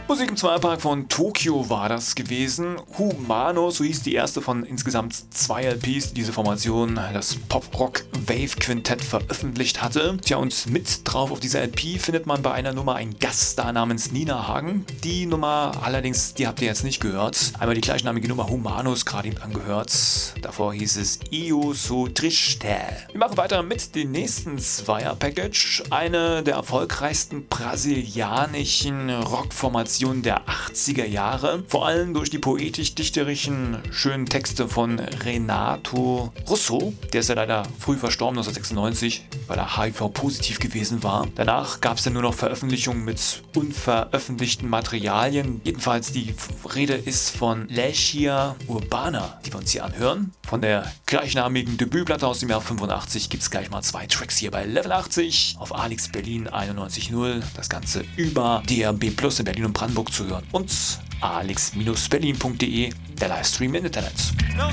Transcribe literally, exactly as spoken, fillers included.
Musik im Zweierpark von Tokyo war das gewesen. Humano, so hieß die erste von insgesamt zwei L Ps, die diese Formation, das Pop-Rock-Wave-Quintett, veröffentlicht hatte. Tja, und mit drauf auf dieser L P findet man bei einer Nummer einen Gaststar namens Nina Hagen. Die Nummer allerdings, die habt ihr jetzt nicht gehört. Einmal die gleichnamige Nummer Humano ist gerade eben angehört. Davor hieß es Io so triste. Wir machen weiter mit dem nächsten Zweier-Package. Eine der erfolgreichsten brasilianischen Rockformationen der achtziger Jahre, vor allem durch die poetisch-dichterischen schönen Texte von Renato Russo, der ist ja leider früh verstorben, neunzehnhundertsechsundneunzig, weil er H I V-positiv gewesen war. Danach gab es dann nur noch Veröffentlichungen mit unveröffentlichten Materialien. Jedenfalls die Rede ist von Legia Urbana, die wir uns hier anhören. Von der gleichnamigen Debütplatte aus dem Jahr fünfundachtzig gibt es gleich mal zwei Tracks hier bei Level achtzig auf Alix Berlin einundneunzig Komma null. Das Ganze über D A B Plus in Berlin und Brandenburg zu hören und alix Bindestrich berlin Punkt de, der Livestream im Internet. Não